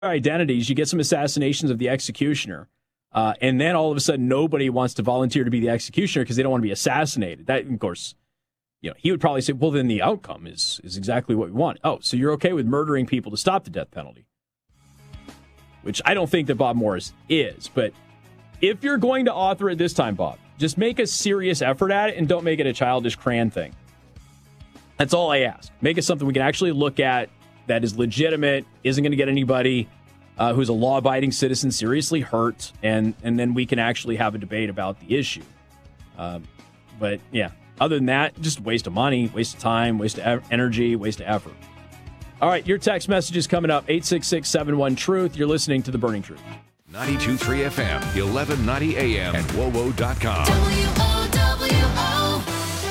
identities, you get some assassinations of the executioner, and then all of a sudden nobody wants to volunteer to be the executioner because they don't want to be assassinated. That, of course, he would probably say, well, then the outcome is exactly what we want. Oh, so you're okay with murdering people to stop the death penalty? Which I don't think that Bob Morris is, but if you're going to author it this time, Bob, just make a serious effort at it and don't make it a childish crayon thing. That's all I ask. Make it something we can actually look at that is legitimate, isn't going to get anybody who's a law-abiding citizen seriously hurt, and then we can actually have a debate about the issue. But, yeah, other than that, just waste of money, waste of time, waste of energy, waste of effort. All right, your text message is coming up, 866-71-TRUTH. You're listening to The Burning Truth. 92.3 FM, 1190 AM, and WOWO.com. WOWO.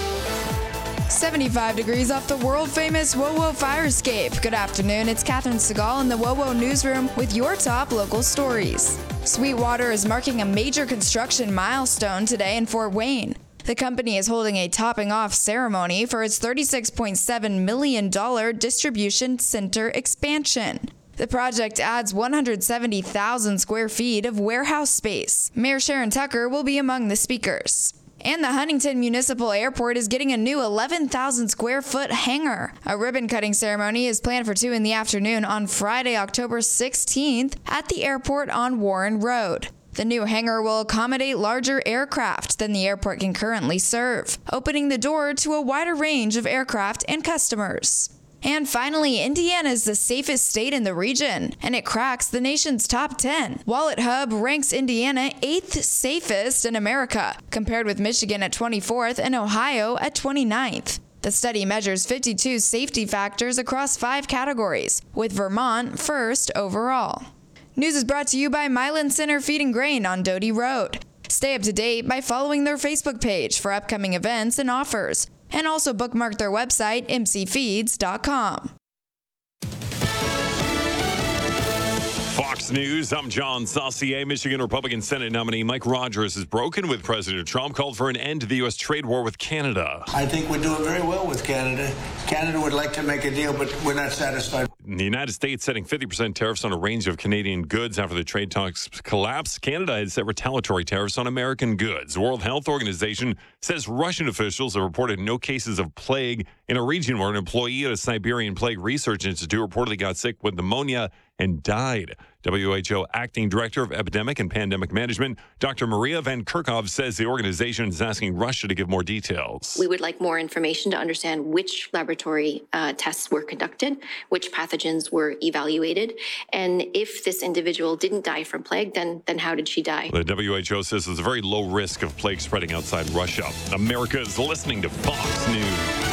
75 degrees off the world-famous WOWO fire escape. Good afternoon, it's Catherine Segal in the WOWO newsroom with your top local stories. Sweetwater is marking a major construction milestone today in Fort Wayne. The company is holding a topping-off ceremony for its $36.7 million distribution center expansion. The project adds 170,000 square feet of warehouse space. Mayor Sharon Tucker will be among the speakers. And the Huntington Municipal Airport is getting a new 11,000 square foot hangar. A ribbon-cutting ceremony is planned for 2 p.m. on Friday, October 16th at the airport on Warren Road. The new hangar will accommodate larger aircraft than the airport can currently serve, opening the door to a wider range of aircraft and customers. And finally, Indiana is the safest state in the region, and it cracks the nation's top 10. Wallet Hub ranks Indiana 8th safest in America, compared with Michigan at 24th and Ohio at 29th. The study measures 52 safety factors across 5 categories, with Vermont first overall. News is brought to you by Milan Center Feed and Grain on Doty Road. Stay up to date by following their Facebook page for upcoming events and offers. And also bookmark their website, mcfeeds.com. Fox News, I'm John Saucier. Michigan Republican Senate nominee Mike Rogers has broken with President Trump, called for an end to the U.S. trade war with Canada. I think we're doing very well with Canada. Canada would like to make a deal, but we're not satisfied. The United States setting 50% tariffs on a range of Canadian goods after the trade talks collapsed. Canada had set retaliatory tariffs on American goods. The World Health Organization says Russian officials have reported no cases of plague in a region where an employee at a Siberian Plague Research Institute reportedly got sick with pneumonia and died. WHO Acting Director of Epidemic and Pandemic Management, Dr. Maria Van Kerkhove, says the organization is asking Russia to give more details. We would like more information to understand which laboratory tests were conducted, which pathogens were evaluated, and if this individual didn't die from plague, then how did she die? The WHO says there's a very low risk of plague spreading outside Russia. America is listening to Fox News.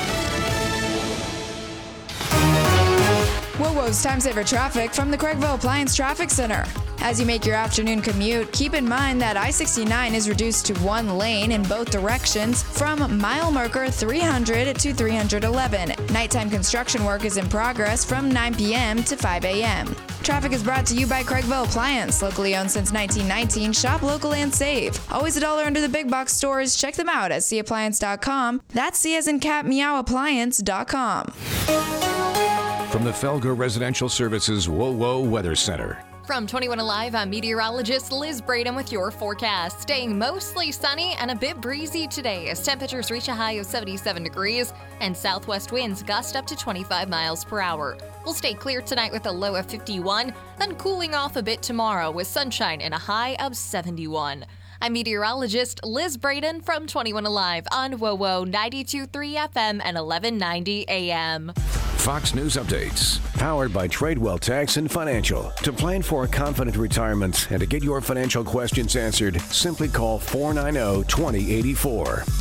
WOWO's Time Saver Traffic from the Craigville Appliance Traffic Center. As you make your afternoon commute, keep in mind that I-69 is reduced to 1 lane in both directions from mile marker 300 to 311. Nighttime construction work is in progress from 9 p.m. to 5 a.m. Traffic is brought to you by Craigville Appliance, locally owned since 1919. Shop local and save. Always $1 under the big box stores. Check them out at cappliance.com. That's C as in cat, meow, appliance.com. From the Felger Residential Services WOWO Weather Center. From 21 Alive, I'm meteorologist Liz Braden with your forecast. Staying mostly sunny and a bit breezy today as temperatures reach a high of 77 degrees and southwest winds gust up to 25 miles per hour. We'll stay clear tonight with a low of 51, then cooling off a bit tomorrow with sunshine and a high of 71. I'm meteorologist Liz Braden from 21 Alive on WOWO 92.3 FM and 1190 AM. Fox News Updates, powered by Tradewell Tax and Financial. To plan for a confident retirement and to get your financial questions answered, simply call 490-2084.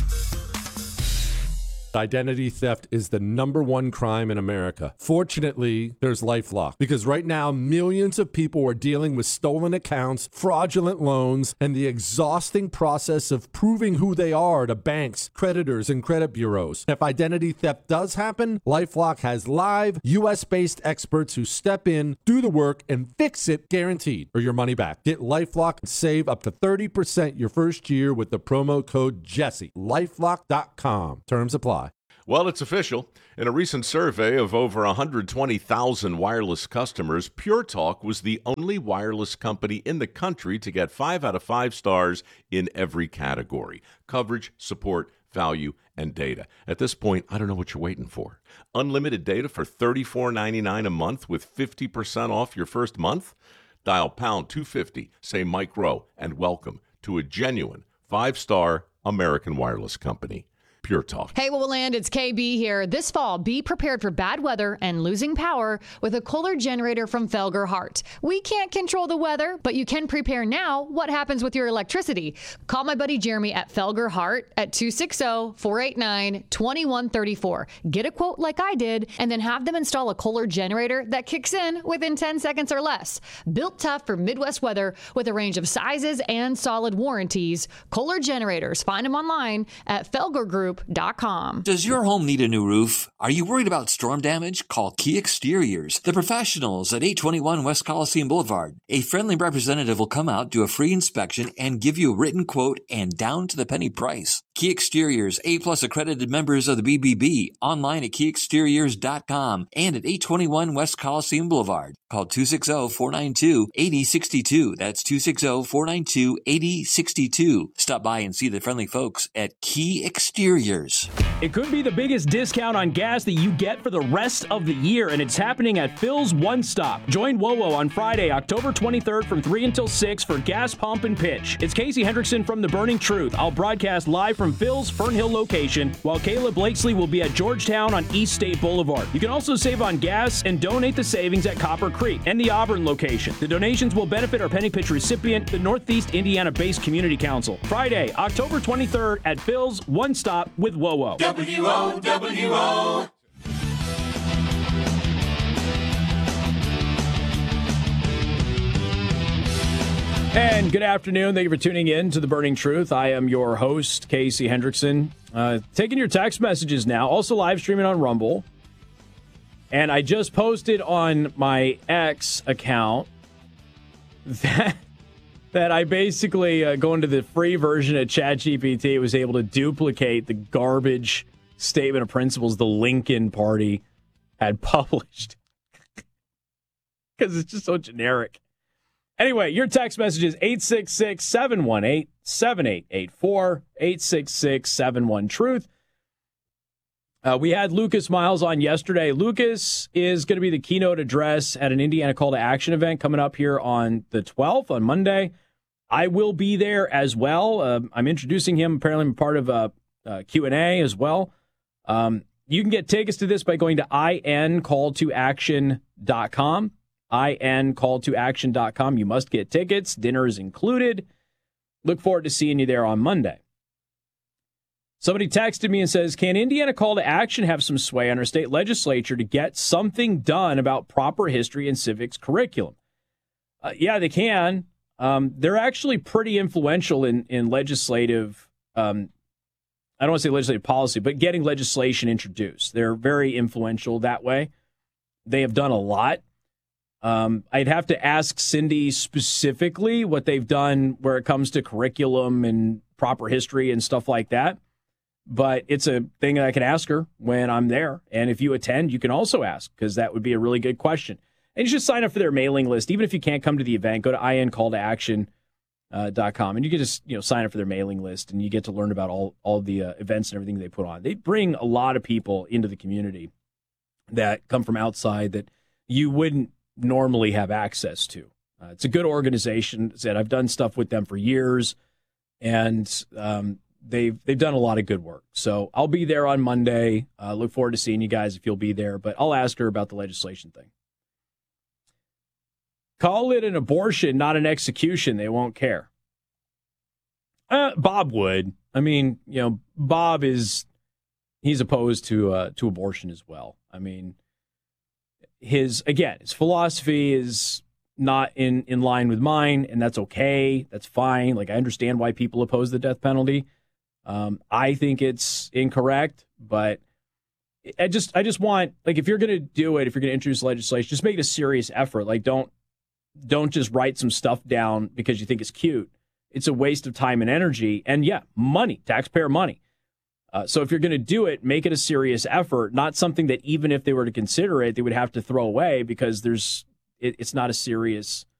Identity theft is the #1 crime in America. Fortunately, there's LifeLock, because right now millions of people are dealing with stolen accounts, fraudulent loans, and the exhausting process of proving who they are to banks, creditors, and credit bureaus. If identity theft does happen, LifeLock has live US-based experts who step in, do the work, and fix it guaranteed, or your money back. Get LifeLock and save up to 30% your first year with the promo code Jesse. LifeLock.com. Terms apply. Well, it's official. In a recent survey of over 120,000 wireless customers, Pure Talk was the only wireless company in the country to get 5 out of 5 stars in every category: coverage, support, value, and data. At this point, I don't know what you're waiting for. Unlimited data for $34.99 a month with 50% off your first month? Dial pound 250, say Mike Rowe, and welcome to a genuine 5-star American wireless company. Pure Talk. Hey, Land, it's KB here. This fall, be prepared for bad weather and losing power with a Kohler generator from Felger Hart. We can't control the weather, but you can prepare now. What happens with your electricity? Call my buddy Jeremy at Felger Hart at 260-489-2134. Get a quote like I did, and then have them install a Kohler generator that kicks in within 10 seconds or less. Built tough for Midwest weather with a range of sizes and solid warranties. Kohler generators. Find them online at felgergroup.com. Does your home need a new roof? Are you worried about storm damage? Call Key Exteriors, the professionals at 821 West Coliseum Boulevard. A friendly representative will come out, do a free inspection, and give you a written quote and down to the penny price. Key Exteriors, A+ accredited members of the BBB, online at keyexteriors.com and at 821 West Coliseum Boulevard. Call 260-492-8062. That's 260-492-8062. Stop by and see the friendly folks at Key Exteriors. It could be the biggest discount on gas that you get for the rest of the year, and it's happening at Phil's One Stop. Join WoWo on Friday, October 23rd from 3 until 6 for Gas Pump and Pitch. It's Casey Hendrickson from The Burning Truth. I'll broadcast live from Phil's Fern Hill location, while Kayla Blakesley will be at Georgetown on East State Boulevard. You can also save on gas and donate the savings at Copper Creek and the Auburn location. The donations will benefit our Penny Pitch recipient, the Northeast Indiana-based Community Council. Friday, October 23rd at Phil's One Stop with WoWo. WOWO. And good afternoon. Thank you for tuning in to The Burning Truth. I am your host, Casey Hendrickson. Taking your text messages now. Also live streaming on Rumble. And I just posted on my X account that I basically, going to the free version of ChatGPT, was able to duplicate the garbage statement of principles the Lincoln Party had published. Because it's just so generic. Anyway, your text message is 866-718-7884, 866-71-TRUTH. We had Lucas Miles on yesterday. Lucas is going to be the keynote address at an Indiana Call to Action event coming up here on the 12th, on Monday. I will be there as well. I'm introducing him. Apparently, I'm part of a Q&A as well. You can get tickets to this by going to incalltoaction.com. incalltoaction.com. You must get tickets. Dinner is included. Look forward to seeing you there on Monday. Somebody texted me and says, can Indiana Call to Action have some sway on our state legislature to get something done about proper history and civics curriculum? Yeah, they can. They're actually pretty influential in legislative, I don't want to say legislative policy, but getting legislation introduced. They're very influential that way. They have done a lot. I'd have to ask Cindy specifically what they've done where it comes to curriculum and proper history and stuff like that. But it's a thing that I can ask her when I'm there. And if you attend, you can also ask, because that would be a really good question. And you should sign up for their mailing list. Even if you can't come to the event, go to incalltoaction.com and you can just sign up for their mailing list, and you get to learn about all the events and everything they put on. They bring a lot of people into the community that come from outside that you wouldn't normally have access to. It's a good organization. I've done stuff with them for years, and they've done a lot of good work. So I'll be there on Monday. Look forward to seeing you guys if you'll be there, but I'll ask her about the legislation thing. Call it an abortion, not an execution. They won't care. Bob would. I mean, Bob he's opposed to abortion as well. I mean, his philosophy is not in line with mine, and that's okay. That's fine. Like, I understand why people oppose the death penalty. I think it's incorrect, but I just want, like, if you're going to do it, if you're going to introduce legislation, just make it a serious effort. Like, don't just write some stuff down because you think it's cute. It's a waste of time and energy, and money, taxpayer money. So if you're going to do it, make it a serious effort, not something that even if they were to consider it, they would have to throw away because it's not a serious